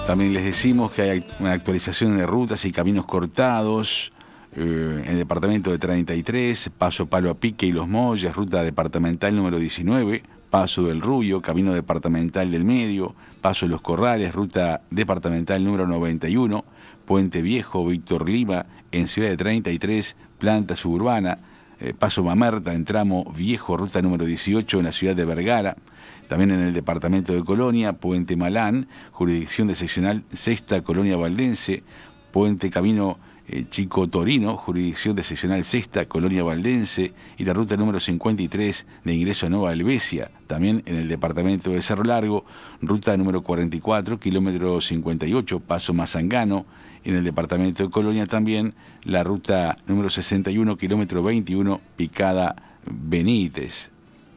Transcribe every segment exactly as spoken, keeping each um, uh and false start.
También les decimos que hay una actualización de rutas y caminos cortados eh, en el departamento de treinta y tres, Paso Palo a Pique y Los Molles, ruta departamental número diecinueve, Paso del Rubio, camino departamental del Medio, Paso de los Corrales, ruta departamental número noventa y uno, Puente Viejo, Víctor Lima, en Ciudad de treinta y tres, planta suburbana, eh, Paso Mamerta, en tramo Viejo, ruta número dieciocho en la ciudad de Vergara. También en el departamento de Colonia, Puente Malán, jurisdicción de seccional Sexta, Colonia Valdense, Puente Camino eh, Chico Torino, jurisdicción de seccional Sexta, Colonia Valdense, y la ruta número cincuenta y tres de ingreso a Nueva Helvecia. También en el departamento de Cerro Largo, ruta número cuarenta y cuatro, kilómetro cincuenta y ocho, Paso Mazangano. En el departamento de Colonia también la ruta número sesenta y uno, kilómetro veintiuno, Picada Benítez.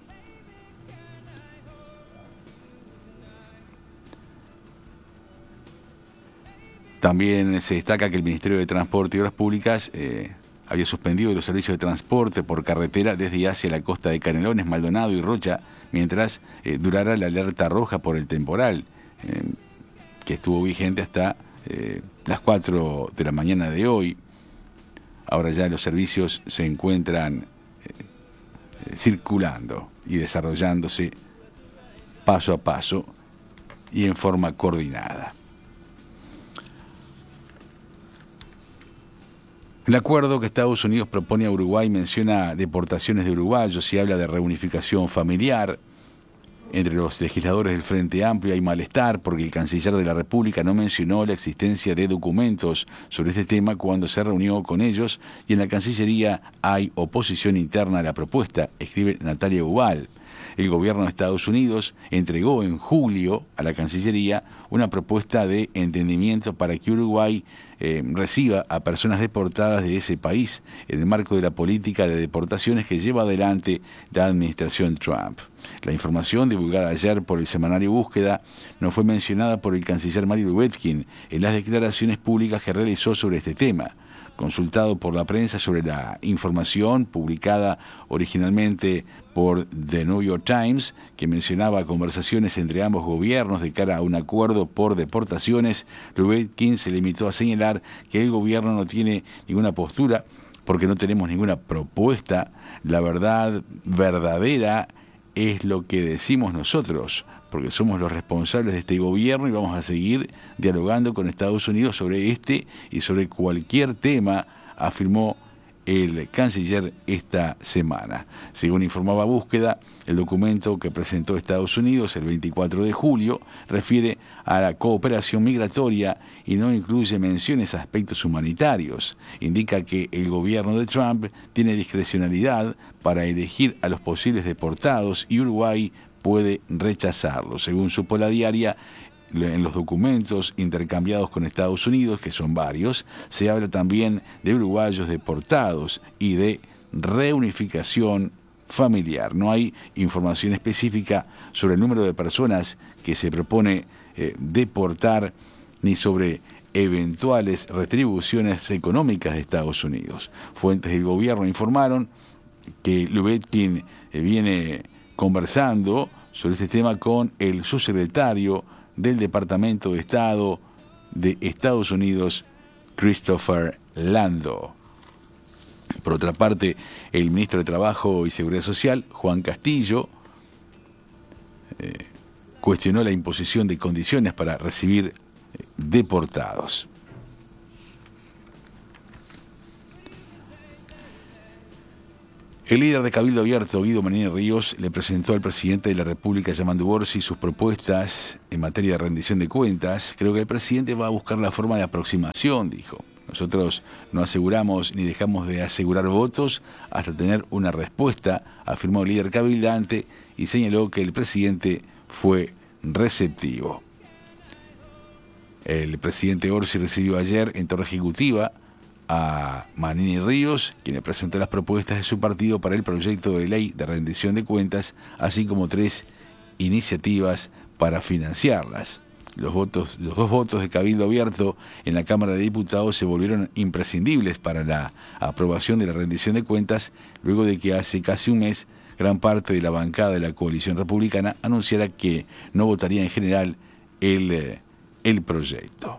También se destaca que el Ministerio de Transporte y Obras Públicas eh, había suspendido los servicios de transporte por carretera desde y hacia la costa de Canelones, Maldonado y Rocha, mientras eh, durara la alerta roja por el temporal, eh, que estuvo vigente hasta eh, las cuatro de la mañana de hoy. Ahora ya los servicios se encuentran eh, circulando y desarrollándose paso a paso y en forma coordinada. El acuerdo que Estados Unidos propone a Uruguay menciona deportaciones de uruguayos y habla de reunificación familiar. Entre los legisladores del Frente Amplio hay malestar porque el canciller de la República no mencionó la existencia de documentos sobre este tema cuando se reunió con ellos, y en la Cancillería hay oposición interna a la propuesta, escribe Natalia Ubal. El gobierno de Estados Unidos entregó en julio a la Cancillería una propuesta de entendimiento para que Uruguay eh, reciba a personas deportadas de ese país en el marco de la política de deportaciones que lleva adelante la administración Trump. La información divulgada ayer por el semanario Búsqueda no fue mencionada por el canciller Mario Lubetkin en las declaraciones públicas que realizó sobre este tema. Consultado por la prensa sobre la información publicada originalmente por The New York Times, que mencionaba conversaciones entre ambos gobiernos de cara a un acuerdo por deportaciones, Lubetkin se limitó a señalar que el gobierno no tiene ninguna postura porque no tenemos ninguna propuesta. La verdad verdadera es lo que decimos nosotros, porque somos los responsables de este gobierno y vamos a seguir dialogando con Estados Unidos sobre este y sobre cualquier tema, afirmó el canciller esta semana. Según informaba Búsqueda, el documento que presentó Estados Unidos el veinticuatro de julio refiere a la cooperación migratoria y no incluye menciones a aspectos humanitarios. Indica que el gobierno de Trump tiene discrecionalidad para elegir a los posibles deportados y Uruguay puede rechazarlo. Según supo la diaria, en los documentos intercambiados con Estados Unidos, que son varios, se habla también de uruguayos deportados y de reunificación familiar. No hay información específica sobre el número de personas que se propone eh, deportar ni sobre eventuales retribuciones económicas de Estados Unidos. Fuentes del gobierno informaron que Lubetkin eh, viene conversando sobre este tema con el subsecretario del Departamento de Estado de Estados Unidos, Christopher Lando. Por otra parte, el ministro de Trabajo y Seguridad Social, Juan Castillo, eh, cuestionó la imposición de condiciones para recibir eh, deportados. El líder de Cabildo Abierto, Guido Manini Ríos, le presentó al presidente de la República, Yamandu Orsi, sus propuestas en materia de rendición de cuentas. Creo que el presidente va a buscar la forma de aproximación, dijo. Nosotros no aseguramos ni dejamos de asegurar votos hasta tener una respuesta, afirmó el líder cabildante y señaló que el presidente fue receptivo. El presidente Orsi recibió ayer en Torre Ejecutiva a Manini Ríos, quien le presentó las propuestas de su partido para el proyecto de ley de rendición de cuentas, así como tres iniciativas para financiarlas. Los votos, los dos votos de Cabildo Abierto en la Cámara de Diputados se volvieron imprescindibles para la aprobación de la rendición de cuentas, luego de que hace casi un mes gran parte de la bancada de la coalición republicana anunciara que no votaría en general el eh, el proyecto.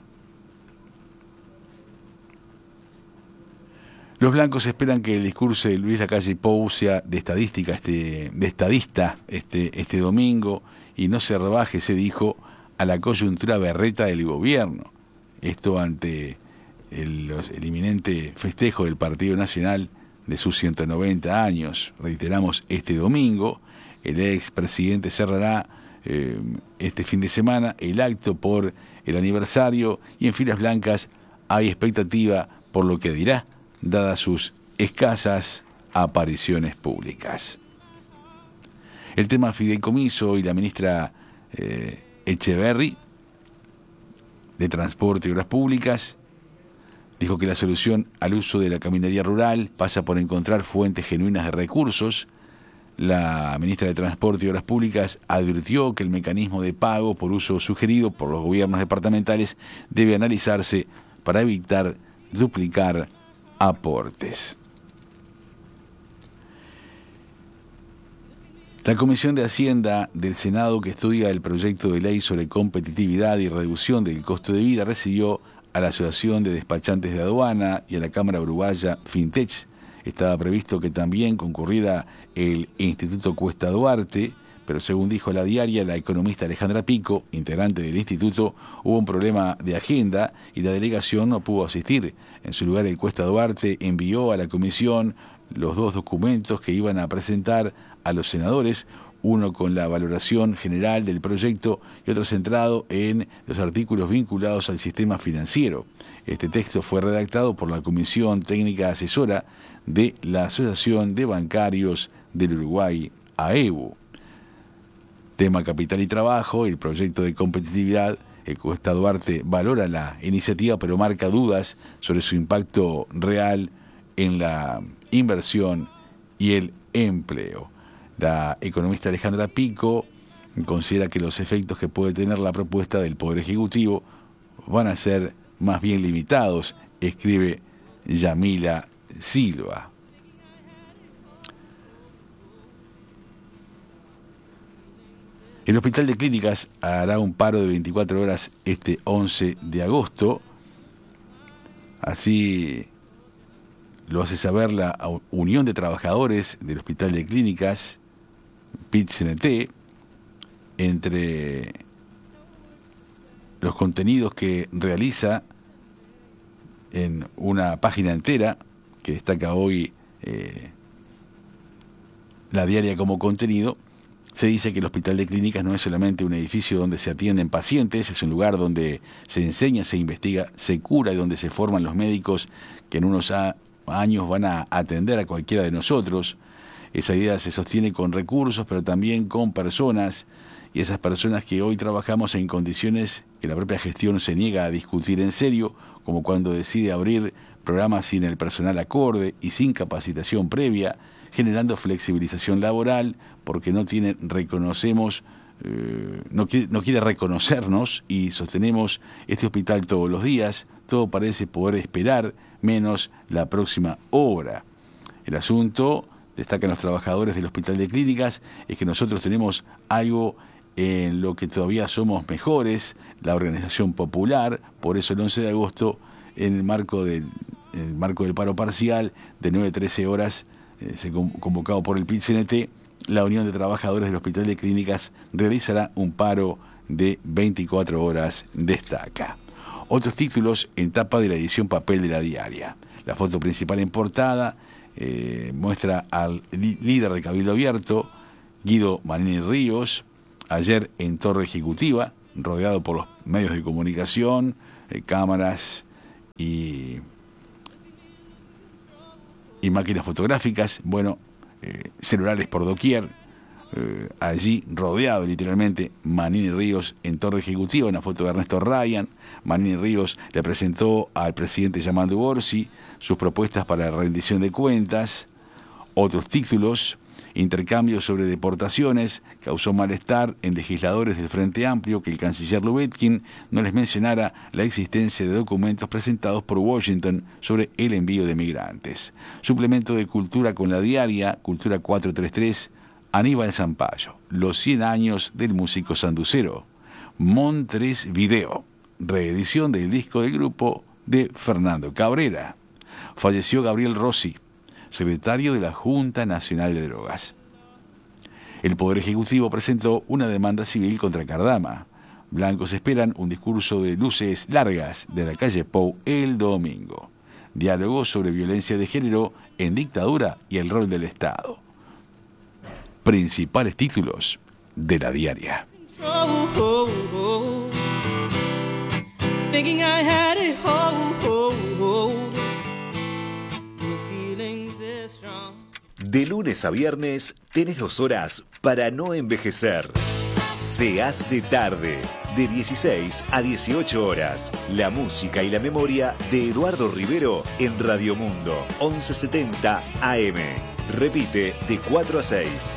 Los blancos esperan que el discurso de Luis Lacalle Pou sea de estadística, este, de estadista este, este domingo y no se rebaje, se dijo, a la coyuntura berreta del gobierno. Esto ante el, el inminente festejo del Partido Nacional de sus ciento noventa años. Reiteramos, este domingo el expresidente cerrará eh, este fin de semana el acto por el aniversario y en Filas Blancas hay expectativa por lo que dirá, dadas sus escasas apariciones públicas. El tema fideicomiso y la ministra eh, Echeverry, de Transporte y Obras Públicas, dijo que la solución al uso de la caminaría rural pasa por encontrar fuentes genuinas de recursos. La ministra de Transporte y Obras Públicas advirtió que el mecanismo de pago por uso sugerido por los gobiernos departamentales debe analizarse para evitar duplicar aportes. La Comisión de Hacienda del Senado, que estudia el proyecto de ley sobre competitividad y reducción del costo de vida, recibió a la Asociación de Despachantes de Aduana y a la Cámara Uruguaya Fintech. Estaba previsto que también concurriera el Instituto Cuesta Duarte, pero según dijo La Diaria, la economista Alejandra Pico, integrante del instituto, hubo un problema de agenda y la delegación no pudo asistir. En su lugar, el Cuesta Duarte envió a la comisión los dos documentos que iban a presentar a los senadores, uno con la valoración general del proyecto y otro centrado en los artículos vinculados al sistema financiero. Este texto fue redactado por la Comisión Técnica Asesora de la Asociación de Bancarios del Uruguay, A E B U. Tema Capital y Trabajo, el proyecto de competitividad. El Cuesta Duarte valora la iniciativa, pero marca dudas sobre su impacto real en la inversión y el empleo. La economista Alejandra Pico considera que los efectos que puede tener la propuesta del Poder Ejecutivo van a ser más bien limitados, escribe Yamila Silva. El Hospital de Clínicas hará un paro de veinticuatro horas este once de agosto. Así lo hace saber la Unión de Trabajadores del Hospital de Clínicas, P I T C N T. Entre los contenidos que realiza en una página entera que destaca hoy eh, La Diaria como contenido, se dice que el Hospital de Clínicas no es solamente un edificio donde se atienden pacientes, es un lugar donde se enseña, se investiga, se cura y donde se forman los médicos que en unos años van a atender a cualquiera de nosotros. Esa idea se sostiene con recursos, pero también con personas, y esas personas que hoy trabajamos en condiciones que la propia gestión se niega a discutir en serio, como cuando decide abrir programas sin el personal acorde y sin capacitación previa, generando flexibilización laboral, porque no tiene, reconocemos, eh, no, quiere, no quiere reconocernos y sostenemos este hospital todos los días, todo parece poder esperar, menos la próxima obra. El asunto, destacan los trabajadores del Hospital de Clínicas, es que nosotros tenemos algo en lo que todavía somos mejores, la organización popular. Por eso el once de agosto, en el marco del, en el marco del paro parcial, de nueve a trece horas, eh, se convocado por el P I T C N T, la Unión de Trabajadores del Hospital de Clínicas realizará un paro de veinticuatro horas, destaca. Otros títulos en tapa de la edición papel de La Diaria. La foto principal en portada eh, muestra al líder de Cabildo Abierto, Guido Manini Ríos, ayer en Torre Ejecutiva, rodeado por los medios de comunicación, eh, cámaras y, y máquinas fotográficas, bueno, eh, celulares por doquier, eh, allí rodeado literalmente Manini Ríos en Torre Ejecutiva, una foto de Ernesto Ryan. Manini Ríos le presentó al presidente Yamandu Orsi sus propuestas para la rendición de cuentas. Otros títulos: intercambios sobre deportaciones, causó malestar en legisladores del Frente Amplio que el canciller Lubetkin no les mencionara la existencia de documentos presentados por Washington sobre el envío de migrantes. Suplemento de Cultura con La Diaria, Cultura cuatrocientos treinta y tres, Aníbal Zampayo, los cien años del músico sanducero. Montres Video, reedición del disco del grupo de Fernando Cabrera. Falleció Gabriel Rossi, secretario de la Junta Nacional de Drogas. El Poder Ejecutivo presentó una demanda civil contra Cardama. Blancos esperan un discurso de luces largas de la calle Pou el domingo. Diálogo sobre violencia de género en dictadura y el rol del Estado. Principales títulos de La Diaria. Oh, oh, oh. Thinking I had it, oh, oh, oh. The feelings they're strong. De lunes a viernes tenés dos horas para no envejecer. Se hace tarde, de dieciséis a dieciocho horas. La música y la memoria de Eduardo Rivero en Radio Mundo, once setenta A M. Repite de cuatro a seis.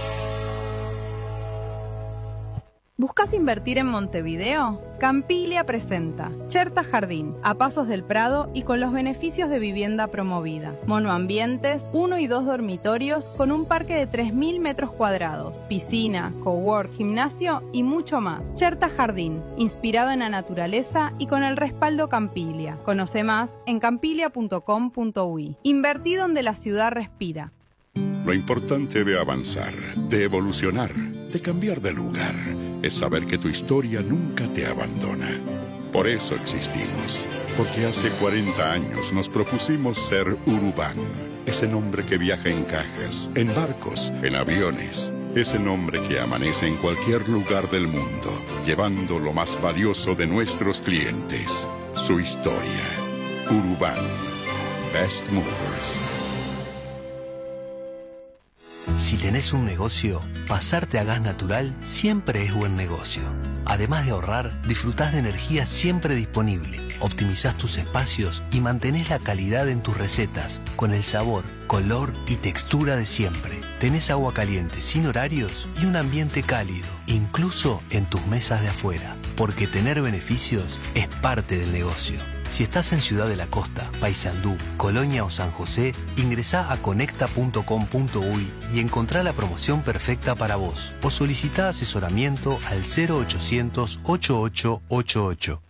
¿Buscas invertir en Montevideo? Campiglia presenta Cherta Jardín, a pasos del Prado y con los beneficios de vivienda promovida. Monoambientes, uno y dos dormitorios con un parque de tres mil metros cuadrados, piscina, cowork, gimnasio y mucho más. Cherta Jardín, inspirado en la naturaleza y con el respaldo Campiglia. Conoce más en campiglia punto com punto uy. Invertí donde la ciudad respira. Lo importante de avanzar, de evolucionar, de cambiar de lugar, es saber que tu historia nunca te abandona. Por eso existimos, porque hace cuarenta años nos propusimos ser Urubán, ese nombre que viaja en cajas, en barcos, en aviones, ese nombre que amanece en cualquier lugar del mundo, llevando lo más valioso de nuestros clientes, su historia. Urubán, Best Movers. Si tenés un negocio, pasarte a gas natural siempre es buen negocio. Además de ahorrar, disfrutás de energía siempre disponible, optimizás tus espacios y mantenés la calidad en tus recetas, con el sabor, color y textura de siempre. Tenés agua caliente sin horarios y un ambiente cálido, incluso en tus mesas de afuera, porque tener beneficios es parte del negocio. Si estás en Ciudad de la Costa, Paysandú, Colonia o San José, ingresá a conecta punto com punto uy y encontrá la promoción perfecta para vos o solicitá asesoramiento al cero ochocientos, ochenta y ocho ochenta y ocho.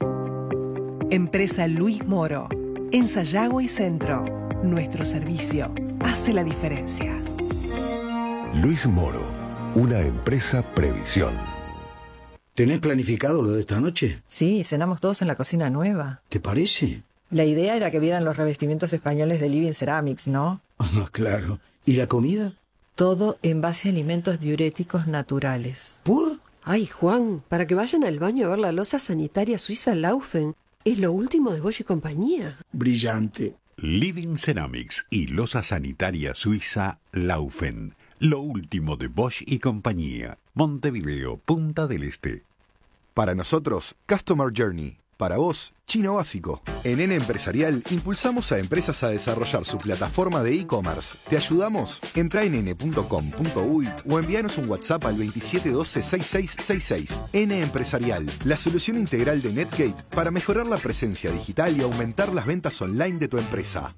Empresa Luis Moro, en Sayago y Centro. Nuestro servicio hace la diferencia. Luis Moro, una empresa Previsión. ¿Tenés planificado lo de esta noche? Sí, cenamos todos en la cocina nueva. ¿Te parece? La idea era que vieran los revestimientos españoles de Living Ceramics, ¿no? Ah, claro. ¿Y la comida? Todo en base a alimentos diuréticos naturales. ¿Por? Ay, Juan, para que vayan al baño a ver la loza sanitaria suiza Laufen. Es lo último de Bosch y compañía. Brillante. Living Ceramics y loza sanitaria suiza Laufen. Lo último de Bosch y compañía. Montevideo, Punta del Este. Para nosotros, Customer Journey. Para vos, Chino Básico. En N Empresarial impulsamos a empresas a desarrollar su plataforma de e-commerce. ¿Te ayudamos? Entra en ene punto com punto uy o envíanos un WhatsApp al veintisiete doce sesenta y seis sesenta y seis. N Empresarial, la solución integral de Netgate para mejorar la presencia digital y aumentar las ventas online de tu empresa.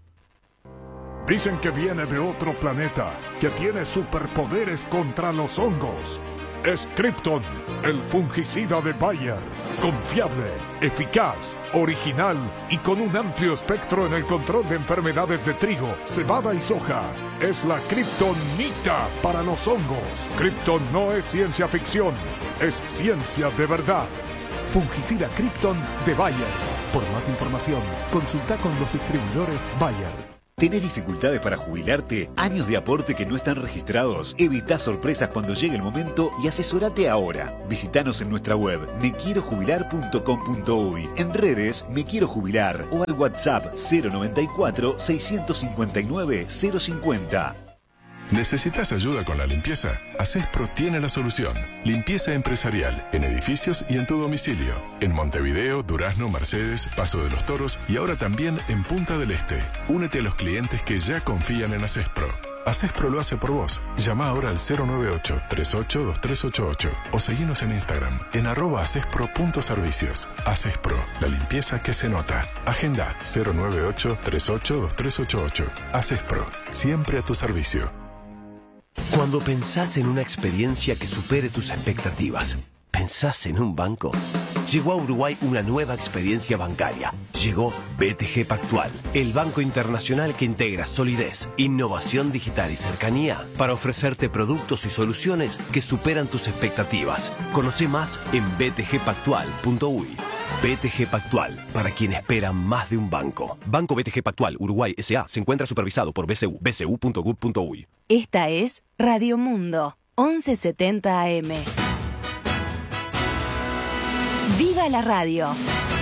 Dicen que viene de otro planeta, que tiene superpoderes contra los hongos. Es Krypton, el fungicida de Bayer. Confiable, eficaz, original y con un amplio espectro en el control de enfermedades de trigo, cebada y soja. Es la Kryptonita para los hongos. Krypton no es ciencia ficción, es ciencia de verdad. Fungicida Krypton de Bayer. Por más información, consulta con los distribuidores Bayer. ¿Tenés dificultades para jubilarte? ¿Años de aporte que no están registrados? Evitá sorpresas cuando llegue el momento y asesorate ahora. Visítanos en nuestra web me quiero jubilar punto com punto uy, en redes Me Quiero Jubilar o al WhatsApp cero noventa y cuatro, seiscientos cincuenta y nueve, cero cincuenta. ¿Necesitas ayuda con la limpieza? Asespro tiene la solución. Limpieza empresarial, en edificios y en tu domicilio. En Montevideo, Durazno, Mercedes, Paso de los Toros y ahora también en Punta del Este. Únete a los clientes que ya confían en Asespro. Asespro lo hace por vos. Llama ahora al cero noventa y ocho, treinta y ocho, veintitrés ochenta y ocho o seguinos en Instagram en arroba asespro punto servicios. Asespro, la limpieza que se nota. Agenda cero noventa y ocho, treinta y ocho, veintitrés ochenta y ocho. Asespro, siempre a tu servicio. Cuando pensás en una experiencia que supere tus expectativas, ¿pensás en un banco? Llegó a Uruguay una nueva experiencia bancaria. Llegó B T G Pactual, el banco internacional que integra solidez, innovación digital y cercanía para ofrecerte productos y soluciones que superan tus expectativas. Conoce más en b t g pactual punto u y. B T G Pactual, para quien espera más de un banco. Banco B T G Pactual Uruguay S A se encuentra supervisado por B C U, b c u punto gov punto u y. Esta es Radio Mundo, once setenta A M. ¡Viva la radio!